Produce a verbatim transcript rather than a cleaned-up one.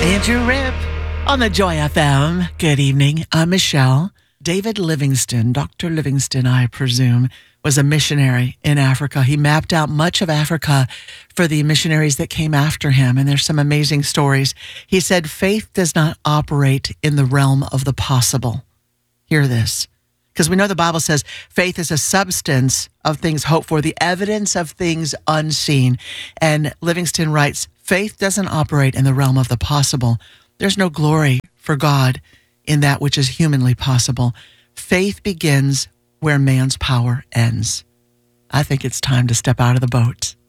Andrew Rip on the Joy F M. Good evening. I'm Michelle. David Livingstone, Doctor Livingstone, I presume, was a missionary in Africa. He mapped out much of Africa for the missionaries that came after him, and there's some amazing stories. He said, faith does not operate in the realm of the possible. Hear this, because we know the Bible says faith is a substance of things hoped for, the evidence of things unseen. And Livingstone writes, faith doesn't operate in the realm of the possible. There's no glory for God in that which is humanly possible. Faith begins where man's power ends. I think it's time to step out of the boat.